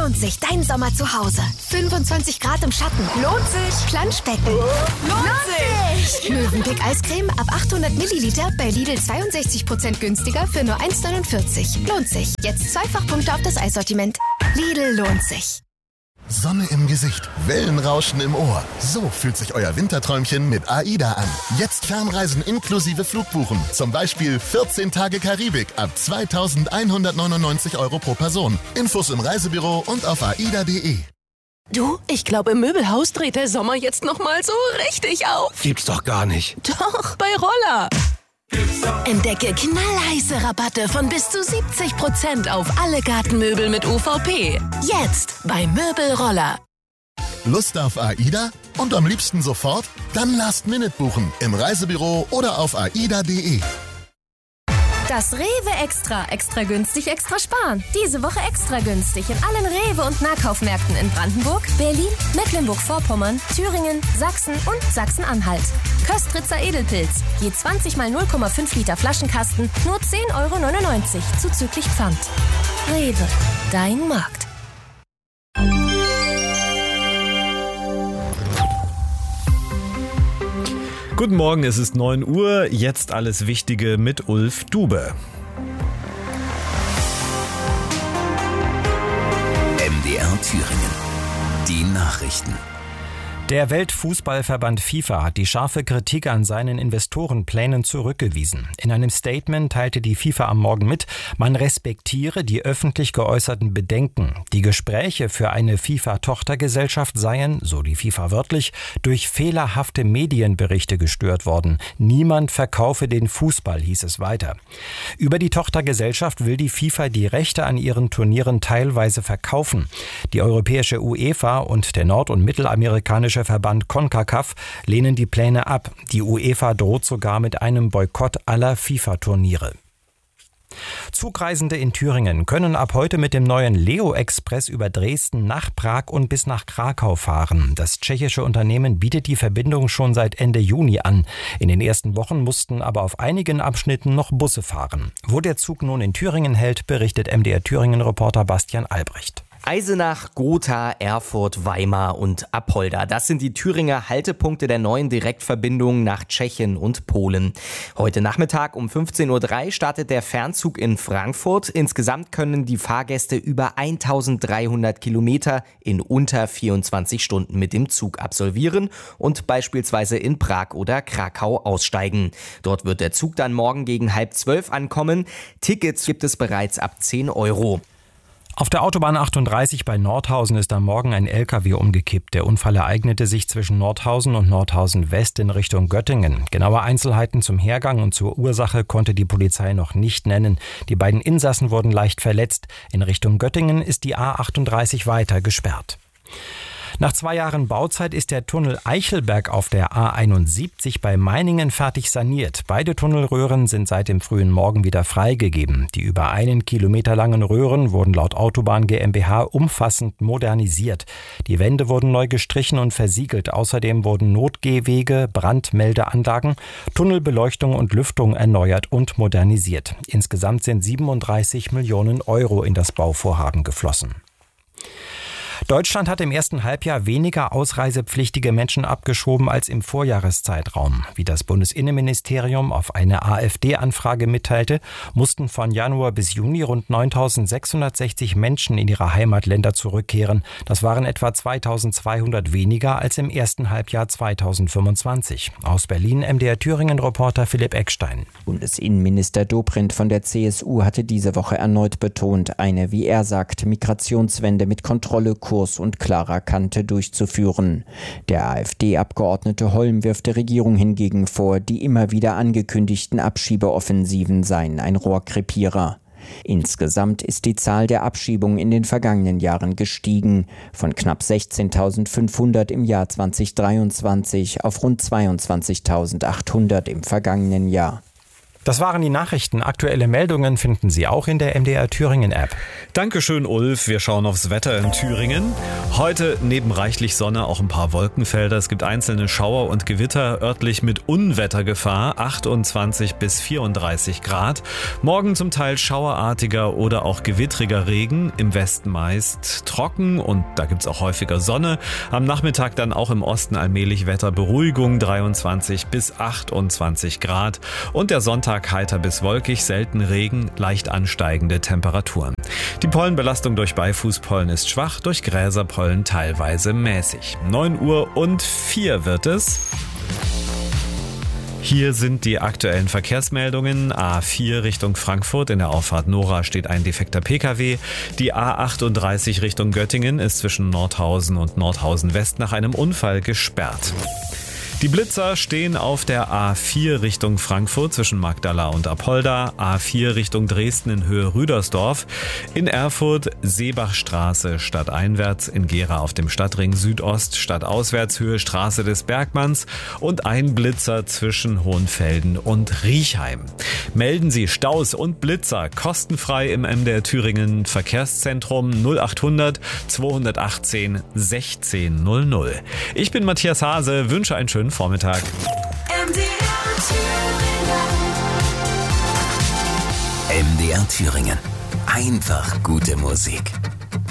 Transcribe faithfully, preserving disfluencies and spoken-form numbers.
lohnt sich dein Sommer zu Hause. fünfundzwanzig Grad im Schatten. Lohnt sich. Planschbecken. Lohnt, lohnt sich. Mövenpick Eiscreme ab achthundert Milliliter bei Lidl zweiundsechzig Prozent günstiger für nur eins neunundvierzig. Lohnt sich. Jetzt Zweifachpunkte auf das Eissortiment. Lidl lohnt sich. Sonne im Gesicht, Wellenrauschen im Ohr. So fühlt sich euer Winterträumchen mit AIDA an. Jetzt Fernreisen inklusive Flugbuchen. Zum Beispiel vierzehn Tage Karibik ab zweitausendeinhundertneunundneunzig Euro pro Person. Infos im Reisebüro und auf aida punkt de. Du, ich glaube, im Möbelhaus dreht der Sommer jetzt noch mal so richtig auf. Gibt's doch gar nicht. Doch, bei Roller. Entdecke knallheiße Rabatte von bis zu siebzig Prozent auf alle Gartenmöbel mit U V P. Jetzt bei Möbelroller. Lust auf AIDA? Und am liebsten sofort? Dann Last Minute buchen im Reisebüro oder auf aida punkt de. Das Rewe Extra. Extra günstig, extra sparen. Diese Woche extra günstig in allen Rewe- und Nahkaufmärkten in Brandenburg, Berlin, Mecklenburg-Vorpommern, Thüringen, Sachsen und Sachsen-Anhalt. Köstritzer Edelpilz. Je zwanzig mal null Komma fünf Liter Flaschenkasten. Nur zehn Euro neunundneunzig. Zuzüglich Pfand. Rewe. Dein Markt. Guten Morgen, es ist neun Uhr, jetzt alles Wichtige mit Ulf Dube. M D R Thüringen. Die Nachrichten. Der Weltfußballverband FIFA hat die scharfe Kritik an seinen Investorenplänen zurückgewiesen. In einem Statement teilte die FIFA am Morgen mit, man respektiere die öffentlich geäußerten Bedenken. Die Gespräche für eine FIFA-Tochtergesellschaft seien, so die FIFA wörtlich, durch fehlerhafte Medienberichte gestört worden. Niemand verkaufe den Fußball, hieß es weiter. Über die Tochtergesellschaft will die FIFA die Rechte an ihren Turnieren teilweise verkaufen. Die europäische UEFA und der nord- und mittelamerikanische Verband CONCACAF lehnen die Pläne ab. Die UEFA droht sogar mit einem Boykott aller FIFA-Turniere. Zugreisende in Thüringen können ab heute mit dem neuen Leo-Express über Dresden nach Prag und bis nach Krakau fahren. Das tschechische Unternehmen bietet die Verbindung schon seit Ende Juni an. In den ersten Wochen mussten aber auf einigen Abschnitten noch Busse fahren. Wo der Zug nun in Thüringen hält, berichtet M D R Thüringen-Reporter Bastian Albrecht. Eisenach, Gotha, Erfurt, Weimar und Apolda. Das sind die Thüringer Haltepunkte der neuen Direktverbindung nach Tschechien und Polen. Heute Nachmittag um fünfzehn Uhr drei startet der Fernzug in Frankfurt. Insgesamt können die Fahrgäste über eintausenddreihundert Kilometer in unter vierundzwanzig Stunden mit dem Zug absolvieren und beispielsweise in Prag oder Krakau aussteigen. Dort wird der Zug dann morgen gegen halb zwölf ankommen. Tickets gibt es bereits ab zehn Euro. Auf der Autobahn achtunddreißig bei Nordhausen ist am Morgen ein L K W umgekippt. Der Unfall ereignete sich zwischen Nordhausen und Nordhausen West in Richtung Göttingen. Genaue Einzelheiten zum Hergang und zur Ursache konnte die Polizei noch nicht nennen. Die beiden Insassen wurden leicht verletzt. In Richtung Göttingen ist die A achtunddreißig weiter gesperrt. Nach zwei Jahren Bauzeit ist der Tunnel Eichelberg auf der A einundsiebzig bei Meiningen fertig saniert. Beide Tunnelröhren sind seit dem frühen Morgen wieder freigegeben. Die über einen Kilometer langen Röhren wurden laut Autobahn GmbH umfassend modernisiert. Die Wände wurden neu gestrichen und versiegelt. Außerdem wurden Notgehwege, Brandmeldeanlagen, Tunnelbeleuchtung und Lüftung erneuert und modernisiert. Insgesamt sind siebenunddreißig Millionen Euro in das Bauvorhaben geflossen. Deutschland hat im ersten Halbjahr weniger ausreisepflichtige Menschen abgeschoben als im Vorjahreszeitraum. Wie das Bundesinnenministerium auf eine AfD-Anfrage mitteilte, mussten von Januar bis Juni rund neuntausendsechshundertsechzig Menschen in ihre Heimatländer zurückkehren. Das waren etwa zweitausendzweihundert weniger als im ersten Halbjahr zweitausendfünfundzwanzig. Aus Berlin M D R Thüringen-Reporter Philipp Eckstein. Bundesinnenminister Dobrindt von der C S U hatte diese Woche erneut betont, eine, wie er sagt, Migrationswende mit Kontrolle, Kurs und klarer Kante durchzuführen. Der AfD-Abgeordnete Holm wirft der Regierung hingegen vor, die immer wieder angekündigten Abschiebeoffensiven seien ein Rohrkrepierer. Insgesamt ist die Zahl der Abschiebungen in den vergangenen Jahren gestiegen, von knapp sechzehntausendfünfhundert im Jahr zweitausenddreiundzwanzig auf rund zweiundzwanzigtausendachthundert im vergangenen Jahr. Das waren die Nachrichten. Aktuelle Meldungen finden Sie auch in der M D R Thüringen App. Dankeschön, Ulf. Wir schauen aufs Wetter in Thüringen. Heute neben reichlich Sonne auch ein paar Wolkenfelder. Es gibt einzelne Schauer und Gewitter, örtlich mit Unwettergefahr, achtundzwanzig bis vierunddreißig Grad. Morgen zum Teil schauerartiger oder auch gewittriger Regen, im Westen meist trocken und da gibt's auch häufiger Sonne. Am Nachmittag dann auch im Osten allmählich Wetterberuhigung, dreiundzwanzig bis achtundzwanzig Grad. Und der Sonntag heiter bis wolkig, selten Regen, leicht ansteigende Temperaturen. Die Pollenbelastung durch Beifußpollen ist schwach, durch Gräserpollen teilweise mäßig. neun Uhr und vier wird es. Hier sind die aktuellen Verkehrsmeldungen. A vier Richtung Frankfurt, in der Auffahrt Nora steht ein defekter Pkw. Die A achtunddreißig Richtung Göttingen ist zwischen Nordhausen und Nordhausen West nach einem Unfall gesperrt. Die Blitzer stehen auf der A vier Richtung Frankfurt zwischen Magdala und Apolda, A vier Richtung Dresden in Höhe Rüdersdorf, in Erfurt Seebachstraße stadteinwärts, in Gera auf dem Stadtring Südost stadtauswärts Höhe Straße des Bergmanns und ein Blitzer zwischen Hohenfelden und Riechheim. Melden Sie Staus und Blitzer kostenfrei im M D R Thüringen Verkehrszentrum null achthundert zweihundertachtzehn sechzehn null null. Ich bin Matthias Hase, wünsche einen schönen Vormittag. M D R Thüringen. Einfach gute Musik.